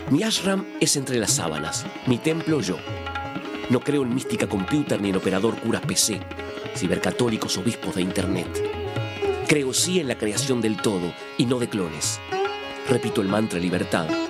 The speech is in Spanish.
Mi ashram es entre las sábanas, mi templo yo. No creo en mística computer ni en operador curas PC, cibercatólicos obispos de internet. Creo sí en la creación del todo y no de clones. Repito el mantra libertad